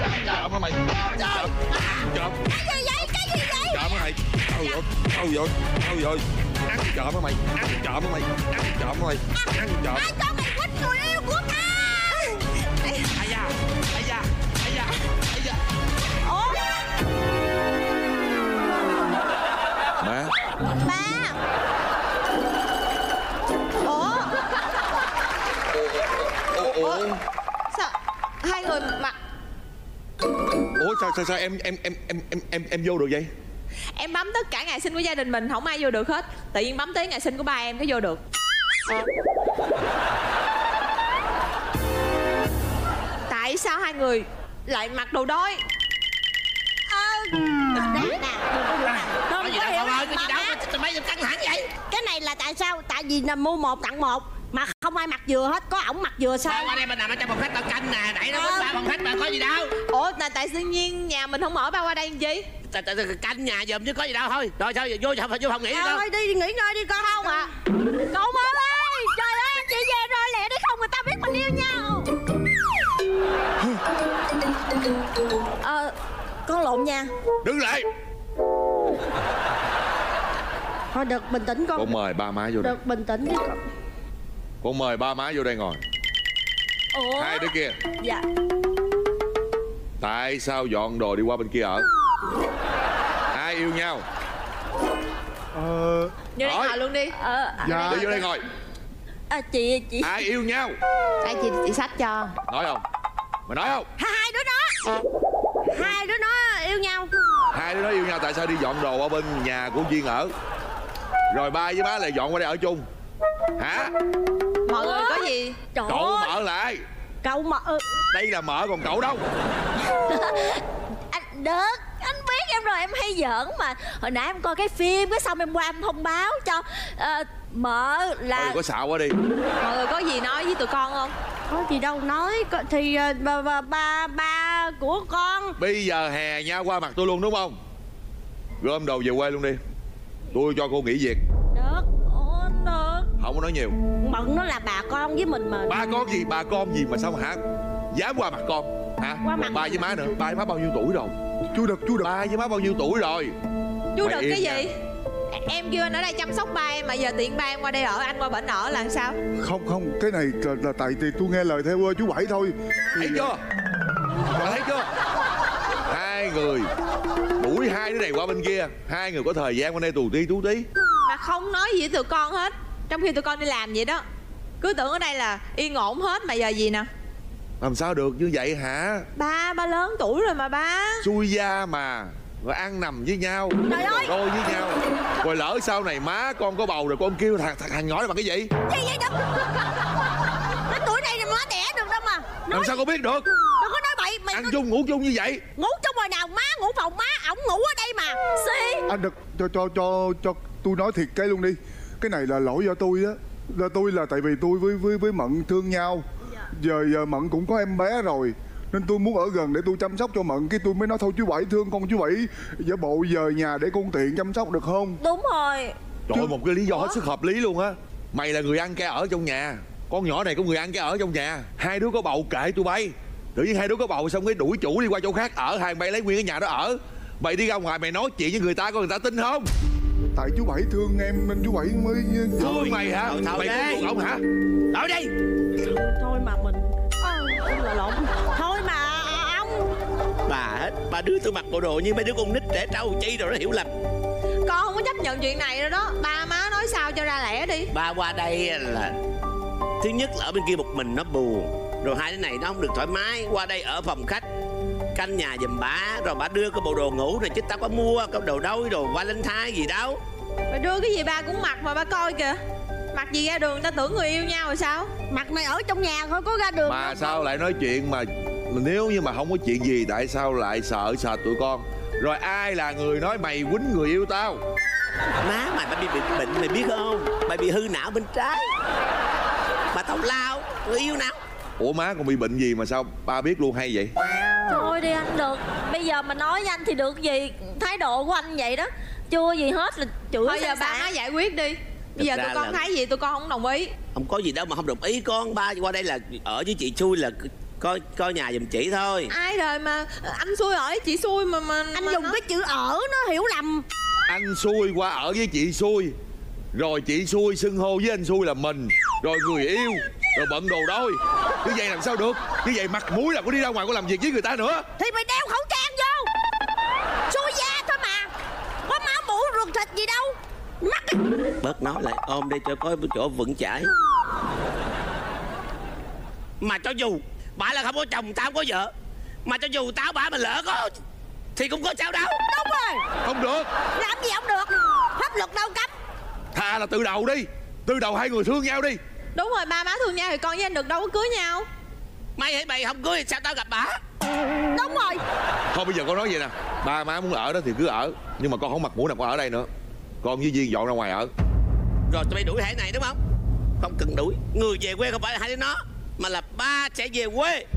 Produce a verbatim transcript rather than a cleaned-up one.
Trộm hả mày? Trộm. Trộm. Cái gì vậy? Cái gì vậy? Trộm hả mày? Đâu rồi? Đâu rồi? Đâu rồi? Ăn trộm hả mày? Ăn trộm hả mày? Ăn trộm hả mày? Ăn trộm. Ai cho mày quýnh người yêu của tao? Ây da, ây da, ây da, ây da. Ủa? Má. Ba. Ủa? Ủa? Sao hai người mặc? Ủa sao sao sao em em em em em em em vô được vậy? Em bấm tất cả ngày sinh của gia đình mình, không ai vô được hết. Tự nhiên bấm tới ngày sinh của ba em cái vô được. Tại sao hai người lại mặc đồ đôi? Ờ, nè, nè, Có gì đâu Phong ơi, có gì đâu mà mấy căng thẳng vậy? cái này là tại sao? Tại vì là mua một tặng một mà không ai mặc vừa hết, có ổng mặc vừa sao? Sao qua đây mình nằm ở trong phòng khách tao canh nè, đẩy nó bốn ba phòng khách mà có gì đâu? Ủa, là tại tự nhiên nhà mình không mở ba qua đây làm chi? Canh nhà giùm chứ có gì đâu thôi. Rồi sao vô vô vô phòng nghỉ đi con. Thôi đi nghỉ ngơi đi con. Không à. Cậu Mơ ơi, trời ơi, chị về rồi lẹ đi, không người ta biết mình yêu nhau. Ờ, con lộn nha. Đứng lại. Thôi được, bình tĩnh con. Con mời ba má vô đây. Được, bình tĩnh đi con. Con mời ba má vô đây ngồi. Ủa? Hai đứa kia. Dạ. Tại sao dọn đồ đi qua bên kia ở? Ai yêu nhau? Ờ... Vô đây Hỏi. ngồi luôn đi. Ờ, Dạ. Đi vô đây ngồi. à, chị, chị. Ai yêu nhau? Ai chị, chị sách cho. Nói không? Mày nói không? Hai, hai đứa nó. Hai đứa nó yêu nhau. Hai đứa nó yêu nhau tại sao đi dọn đồ qua bên nhà của Duyên ở? Rồi ba với má lại dọn qua đây ở chung. Hả? Mọi người có gì? Trời Cậu ơi. mở lại. Cậu mở. Đây là mở còn cậu đâu? Anh Đức, anh biết em rồi, em hay giỡn mà. Hồi nãy em coi cái phim, cái xong em qua em thông báo cho uh, mở là... Thôi có xạo quá đi. Mọi người có gì nói với tụi con không? Có gì đâu nói. Có, thì uh, ba, ba, ba, ba của con. Bây giờ hè nhau qua mặt tôi luôn đúng không? Gom đồ về quê luôn đi. Tôi cho cô nghỉ việc. Được. Ủa, được. Không có nói nhiều. Mận nó là bà con với mình mà. Ba con gì, bà con gì mà sao mà hả? Dám qua mặt con hả? Qua mặt. Ba với má nữa. Ba với má bao nhiêu tuổi rồi? Chú Đực, chú Đực. Ba với má bao nhiêu tuổi rồi? Chú Mày được im cái nha. gì? Em kêu anh ở đây chăm sóc ba em mà giờ tiện ba em qua đây ở, anh qua bển ở là sao? Không, không, cái này là, là tại thì tôi nghe lời theo chú Bảy thôi. Thấy chưa? Bà thấy chưa? Hai người đuổi hai đứa này qua bên kia. Hai người có thời gian qua đây tù tí tú tí. Mà không nói gì với tụi con hết, trong khi tụi con đi làm vậy đó. Cứ tưởng ở đây là yên ổn hết mà giờ gì nè. Làm sao được như vậy hả? Ba, ba lớn tuổi rồi mà ba. Xui da mà. Rồi ăn nằm với nhau. Trời ơi. Đôi với nhau. Rồi lỡ sau này má con có bầu rồi con kêu thằng thằng, thằng nhỏ này bằng cái gì? Gì vậy đó? Cái tuổi này mà má đẻ được đâu mà. Nói... Làm sao con biết được? Đừng có nói bậy. Mày Ăn có... chung ngủ chung như vậy. Ngủ trong hồi nào? Má ngủ phòng má, ổng ngủ ở đây mà. Xi. Anh Đực, cho cho cho cho tôi nói thiệt cái luôn đi. Cái này là lỗi do tôi á. Là tôi là tại vì tôi với với với Mận thương nhau. Giờ giờ Mận cũng có em bé rồi nên tôi muốn ở gần để tôi chăm sóc cho Mận. Cái tôi mới nói thôi chú Bảy thương con, chú Bảy giả bộ giờ nhà để con tiện chăm sóc được không? Đúng rồi. Trời ơi, một cái lý do hết sức hợp lý luôn á. Mày là người ăn cái ở trong nhà, con nhỏ này có người ăn cái ở trong nhà. Hai đứa có bầu kệ tụi bay. Tự nhiên hai đứa có bầu xong cái đuổi chủ đi qua chỗ khác ở. Hai bay lấy nguyên cái nhà đó ở. Mày đi ra ngoài mày nói chuyện với người ta, có người ta tin không? Tại chú Bảy thương em nên chú Bảy mới... Thương mày hả? Thôi, thôi Mày đi. thương ông hả? Nói đi. Thôi mà mình à, là lộn. Thôi mà ông. Bà hết, bà đưa tôi mặc bộ đồ như mấy đứa con nít trẻ trâu chi rồi nó hiểu lầm. Con không có chấp nhận chuyện này rồi đó. Ba má nói sao cho ra lẽ đi. Ba qua đây là thứ nhất là ở bên kia một mình nó buồn. Rồi hai đứa này nó không được thoải mái. Qua đây ở phòng khách canh nhà giùm bà. Rồi bà đưa cái bộ đồ ngủ rồi chứ tao có mua cái đồ đôi đồ Valentine gì đâu. Bà đưa cái gì ba cũng mặc mà ba coi kìa. Mặc gì ra đường ta tưởng người yêu nhau rồi sao? Mặc này ở trong nhà thôi có ra đường Mà đâu. sao lại nói chuyện mà nếu như mà không có chuyện gì tại sao lại sợ sệt tụi con? Rồi ai là người nói mày quýnh người yêu tao? Má mày bà bị bệnh, bệnh mày biết không? Mày bị hư não bên trái. Bà tào lao, người yêu nào? Ủa má còn bị bệnh gì mà sao ba biết luôn hay vậy? Thôi đi anh Được. Bây giờ mà nói với anh thì được gì. Thái độ của anh vậy đó. Chưa gì hết là chửi. Thôi giờ ba má giải quyết đi. Bây giờ tụi con là... thấy gì tụi con không đồng ý. Không có gì đâu mà không đồng ý con. Ba qua đây là ở với chị Chui là coi coi nhà giùm chị thôi. Ai rồi mà anh xui ở chị xui mà mà Anh mà dùng nó... cái chữ ở nó hiểu lầm. Anh xui qua ở với chị xui, rồi chị xui xưng hô với anh xui là mình, rồi người yêu, rồi bận đồ đôi. Như vậy làm sao được? Như vậy mặt mũi là có đi ra ngoài có làm việc với người ta nữa. Thì mày đeo khẩu trang vô. Xui da thôi mà, có máu mũ ruột thịt gì đâu. Mắc cái... Bớt nói lại, ôm đi cho có chỗ vững chãi. Mà cho dù bà là không có chồng, tao không có vợ, mà cho dù tao bà mà lỡ có thì cũng có sao đâu. Đúng rồi. Không được. Làm gì không được, pháp luật đâu cấm. Thà là từ đầu đi, từ đầu hai người thương nhau đi. Đúng rồi, ba má thương nhau thì con với anh được đâu có cưới nhau. Mày hay mày không cưới thì sao tao gặp bà? Đúng rồi. Thôi bây giờ con nói vậy nè, ba má muốn ở đó thì cứ ở, nhưng mà con không mặt mũi nào con ở đây nữa. Con với Duyên dọn ra ngoài ở. Rồi tụi bay đuổi hai này đúng không? Không cần đuổi. Người về quê không phải là hai đứa nó, mà là ba sẽ về quê.